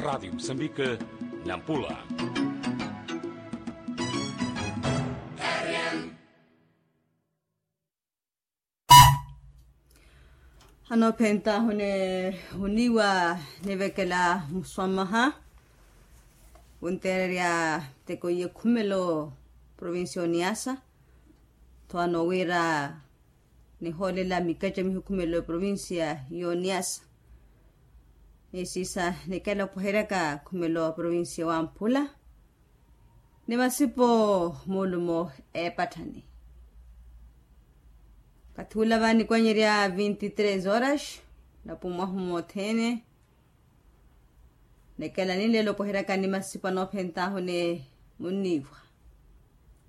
Rádio Moçambique, Nampula. Hano penta huniwa nevekela muswamaha unteria teko ye kumelo provincia Niassa to anowera ni holela mikaja mi kumelo provincia Niassa esisa nekala poheraka kumelo provincia wa Nampula ne masipo molumo patani Katula vani kwenyeria 23 horas na pumahumo tene nekala nile lo poheraka ni masipa no penta hone muniwa